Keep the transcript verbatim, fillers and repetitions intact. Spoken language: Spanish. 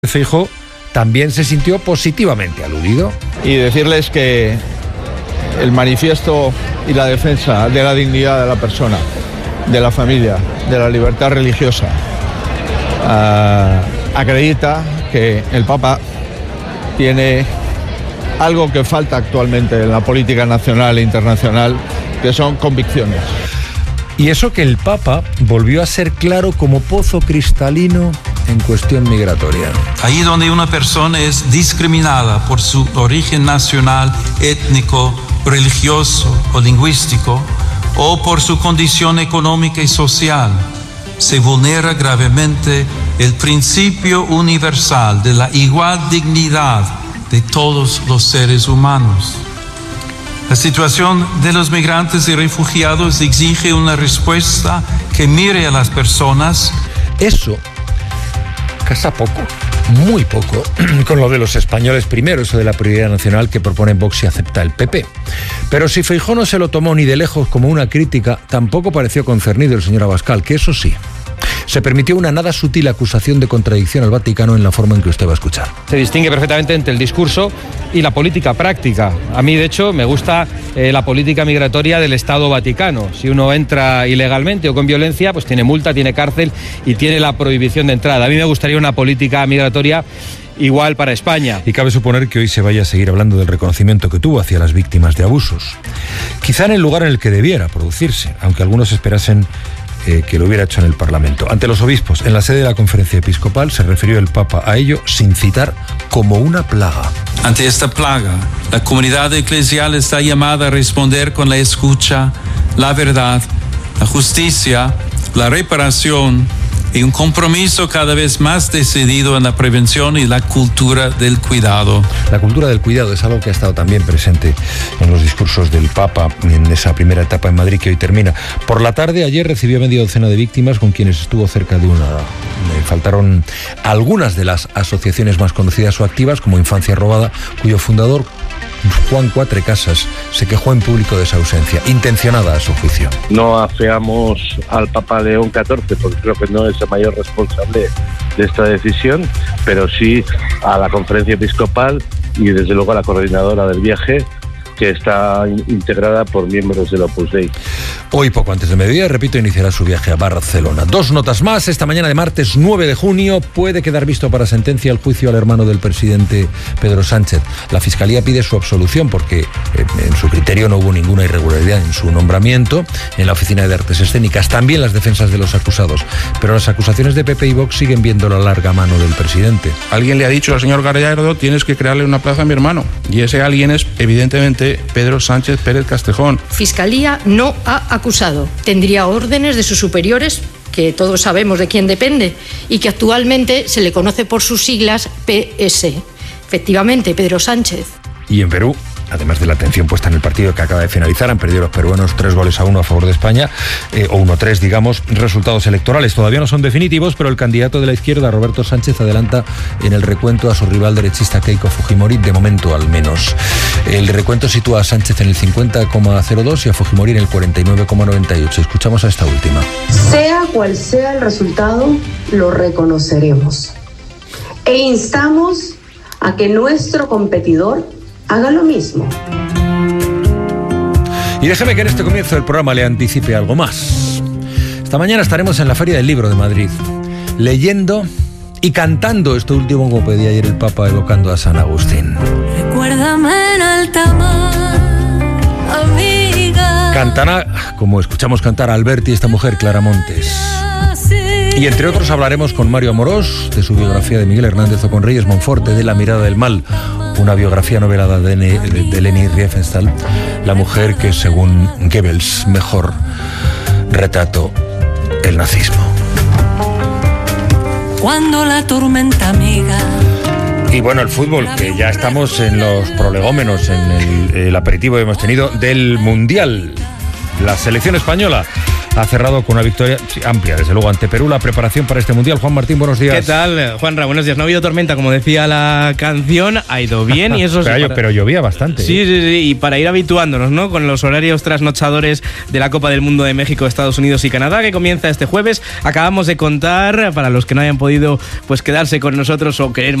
Feijóo también se sintió positivamente aludido. Y decirles que el manifiesto y la defensa de la dignidad de la persona, de la familia, de la libertad religiosa, uh, acredita que el Papa tiene algo que falta actualmente en la política nacional e internacional, que son convicciones. Y eso que el Papa volvió a ser claro como pozo cristalino en cuestión migratoria. Ahí donde una persona es discriminada por su origen nacional, étnico, religioso o lingüístico, o por su condición económica y social, se vulnera gravemente el principio universal de la igual dignidad de todos los seres humanos. La situación de los migrantes y refugiados exige una respuesta que mire a las personas. Eso casa poco, muy poco, con lo de los españoles primero, eso de la prioridad nacional que propone Vox y acepta el P P. Pero si Feijóo no se lo tomó ni de lejos como una crítica, tampoco pareció concernido el señor Abascal, que eso sí, se permitió una nada sutil acusación de contradicción al Vaticano en la forma en que usted va a escuchar. Se distingue perfectamente entre el discurso y la política práctica. A mí, de hecho, me gusta eh, la política migratoria del Estado Vaticano. Si uno entra ilegalmente o con violencia, pues tiene multa, tiene cárcel y tiene la prohibición de entrada. A mí me gustaría una política migratoria igual para España. Y cabe suponer que hoy se vaya a seguir hablando del reconocimiento que tuvo hacia las víctimas de abusos. Quizá en el lugar en el que debiera producirse, aunque algunos esperasen Eh, que lo hubiera hecho en el Parlamento. Ante los obispos, en la sede de la Conferencia Episcopal, se refirió el Papa a ello sin citar como una plaga. Ante esta plaga, la comunidad eclesial está llamada a responder con la escucha, la verdad, la justicia, la reparación y un compromiso cada vez más decidido en la prevención y la cultura del cuidado. La cultura del cuidado es algo que ha estado también presente en los discursos del Papa en esa primera etapa en Madrid que hoy termina. Por la tarde, ayer recibió media docena de víctimas con quienes estuvo cerca de una hora. Le faltaron algunas de las asociaciones más conocidas o activas, como Infancia Robada, cuyo fundador, Juan Cuatrecasas, se quejó en público de esa ausencia, intencionada a su juicio. No afeamos al Papa León catorce, porque creo que no es el mayor responsable de esta decisión, pero sí a la Conferencia Episcopal y desde luego a la coordinadora del viaje, que está integrada por miembros del Opus Dei. Hoy, poco antes de mediodía, repito, iniciará su viaje a Barcelona. Dos notas más. Esta mañana de martes nueve de junio puede quedar visto para sentencia el juicio al hermano del presidente Pedro Sánchez. La Fiscalía pide su absolución porque, eh, en su criterio, no hubo ninguna irregularidad en su nombramiento en la Oficina de Artes Escénicas. También las defensas de los acusados. Pero las acusaciones de P P y Vox siguen viendo la larga mano del presidente. Alguien le ha dicho al señor Gallardo: tienes que crearle una plaza a mi hermano. Y ese alguien es, evidentemente, Pedro Sánchez Pérez Castejón. Fiscalía no ha acusado. Tendría órdenes de sus superiores, que todos sabemos de quién depende, y que actualmente se le conoce por sus siglas P S. Efectivamente, Pedro Sánchez. Y en Perú, además de la atención puesta en el partido que acaba de finalizar, han perdido los peruanos tres goles a uno a favor de España, eh, o uno tres, digamos. Resultados electorales todavía no son definitivos, pero el candidato de la izquierda, Roberto Sánchez, adelanta en el recuento a su rival derechista Keiko Fujimori, de momento al menos. El recuento sitúa a Sánchez en el cincuenta coma cero dos y a Fujimori en el cuarenta y nueve coma noventa y ocho. Escuchamos a esta última. Sea cual sea el resultado, lo reconoceremos. E instamos a que nuestro competidor haga lo mismo. Y déjeme que en este comienzo del programa le anticipe algo más. Esta mañana estaremos en la Feria del Libro de Madrid, leyendo y cantando esto último, como pedía ayer el Papa, evocando a San Agustín. Recuérdame en alta mar, amiga. Cantará, como escuchamos cantar a Alberti, esta mujer, Clara Montes. Y entre otros hablaremos con Mario Amorós de su biografía de Miguel Hernández, o con Reyes Monforte de La mirada del mal, una biografía novelada de, de, de Leni Riefenstahl, la mujer que, según Goebbels, mejor retrató el nazismo. Cuando la tormenta amiga. Y bueno, el fútbol, que ya estamos en los prolegómenos, en el, el aperitivo que hemos tenido del Mundial. La selección española ha cerrado con una victoria sí, amplia, desde luego, ante Perú. La preparación para este Mundial. Juan Martín, buenos días. ¿Qué tal, Juanra? Buenos días. No ha habido tormenta, como decía la canción, ha ido bien y eso pero, sí, para... pero llovía bastante. Sí, sí, sí, y para ir habituándonos, ¿no? Con los horarios trasnochadores de la Copa del Mundo de México, Estados Unidos y Canadá, que comienza este jueves. Acabamos de contar, para los que no hayan podido pues quedarse con nosotros o querer